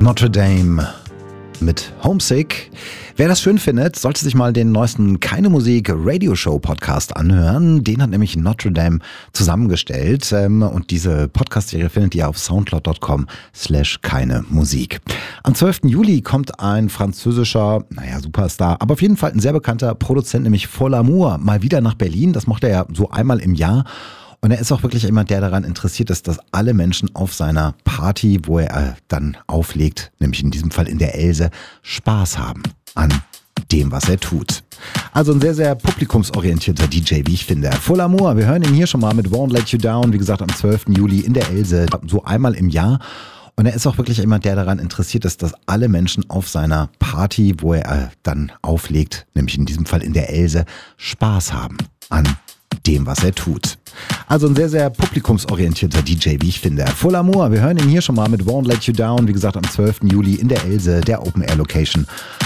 Notre Dame mit Homesick. Wer das schön findet, sollte sich mal den neuesten Keine Musik Radioshow Podcast anhören. Den hat nämlich Notre Dame zusammengestellt. Und diese Podcast-Serie findet ihr auf soundcloud.com/keine Musik. Am 12. Juli kommt ein französischer, Superstar, aber auf jeden Fall ein sehr bekannter Produzent, nämlich Fol Amour, mal wieder nach Berlin. Das macht er ja so einmal im Jahr. Und er ist auch wirklich jemand, der daran interessiert ist, dass alle Menschen auf seiner Party, wo er dann auflegt, nämlich in diesem Fall in der Else, Spaß haben an dem, was er tut. Also ein sehr, sehr publikumsorientierter DJ, wie ich finde. Fol Amour, wir hören ihn hier schon mal mit Won't Let You Down, wie gesagt am 12. Juli in der Else, so einmal im Jahr. Und er ist auch wirklich jemand, der daran interessiert ist, dass alle Menschen auf seiner Party, wo er dann auflegt, nämlich in diesem Fall in der Else, Spaß haben an dem, was er tut. Also ein sehr, sehr publikumsorientierter DJ, wie ich finde. Fol Amour, wir hören ihn hier schon mal mit Won't Let You Down, wie gesagt am 12. Juli in der Else, der Open Air Location